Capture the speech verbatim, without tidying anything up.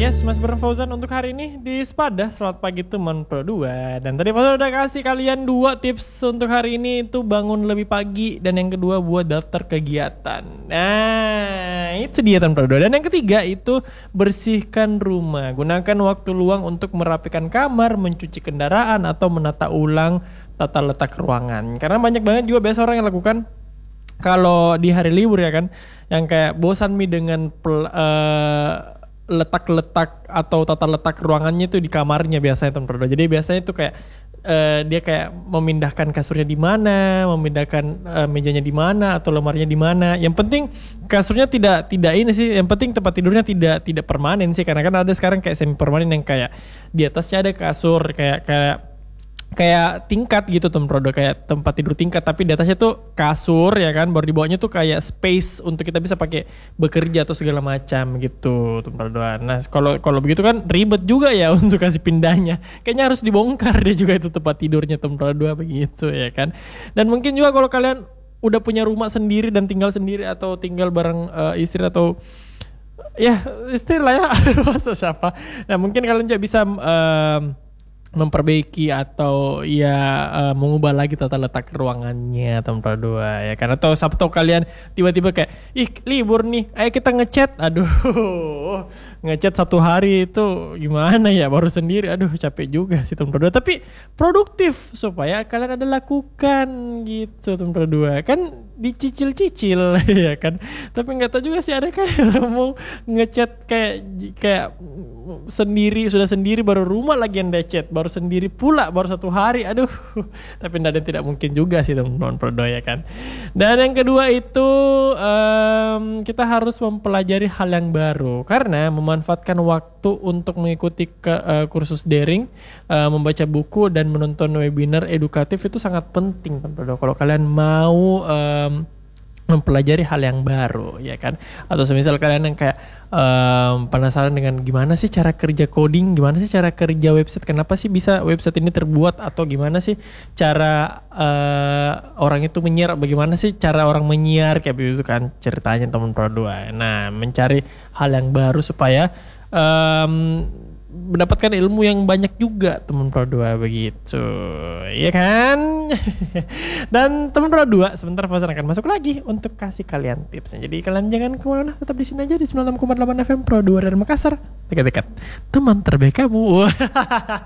Yes, Mas Bro Fauzan untuk hari ini di Sepada. Selamat pagi teman Pro dua. Dan tadi Fauzan udah kasih kalian dua tips untuk hari ini, itu bangun lebih pagi, dan yang kedua buat daftar kegiatan. Nah, itu dia teman Pro dua. Dan yang ketiga itu bersihkan rumah. Gunakan waktu luang untuk merapikan kamar, mencuci kendaraan, atau menata ulang tata letak ruangan. Karena banyak banget juga biasa orang yang lakukan kalau di hari libur ya kan, yang kayak bosan mi dengan pel, uh, letak-letak atau tata letak ruangannya itu di kamarnya biasanya teman Pro. Jadi biasanya itu kayak uh, dia kayak memindahkan kasurnya di mana, memindahkan uh, mejanya di mana atau lemarinya di mana. Yang penting kasurnya tidak tidak ini sih. Yang penting tempat tidurnya tidak tidak permanen sih, karena kan ada sekarang kayak semi permanen yang kayak di atasnya ada kasur kayak kayak kayak tingkat gitu teman Pro, kayak tempat tidur tingkat tapi di atasnya tuh kasur ya kan, baru di bawahnya tuh kayak space untuk kita bisa pakai bekerja atau segala macam gitu teman Pro. Nah kalau kalau begitu kan ribet juga ya untuk kasih pindahnya, kayaknya harus dibongkar deh juga itu tempat tidurnya teman Pro begitu ya kan. Dan mungkin juga kalau kalian udah punya rumah sendiri dan tinggal sendiri atau tinggal bareng uh, istri atau ya istri lah ya masa siapa, nah mungkin kalian juga bisa um, memperbaiki atau ya uh, mengubah lagi tata letak ruangannya teman Pro dua ya kan. Atau Sabtu kalian tiba-tiba kayak ih libur nih, ayo kita ngechat, aduh ngechat satu hari itu gimana ya, baru sendiri, aduh capek juga sih teman Pro dua, tapi produktif supaya kalian ada lakukan gitu teman Pro dua kan, dicicil-cicil ya kan. Tapi nggak tahu juga sih ada kayak mau ngechat kayak kayak sendiri, sudah sendiri baru rumah lagi yang decet, baru sendiri pula baru satu hari, aduh. Tapi ada tidak mungkin juga sih teman-teman Pro dua ya kan. Dan yang kedua itu um, kita harus mempelajari hal yang baru, karena memanfaatkan waktu untuk mengikuti ke, uh, kursus daring, uh, membaca buku dan menonton webinar edukatif itu sangat penting teman Pro dua kalau kalian mau um, mempelajari hal yang baru ya kan. Atau semisal kalian yang kayak um, penasaran dengan gimana sih cara kerja coding, gimana sih cara kerja website, kenapa sih bisa website ini terbuat, atau gimana sih cara uh, orang itu menyiar, bagaimana sih cara orang menyiar kayak begitu kan ceritanya teman Pro dua. Nah mencari hal yang baru supaya um, mendapatkan ilmu yang banyak juga teman Pro dua begitu ya kan. Dan teman Pro dua sebentar Fauzan akan masuk lagi untuk kasih kalian tipsnya, jadi kalian jangan kemana-mana, tetap di sini aja di sembilan puluh enam koma delapan F M Pro dua dari Makassar, dekat-dekat teman terbaik kamu.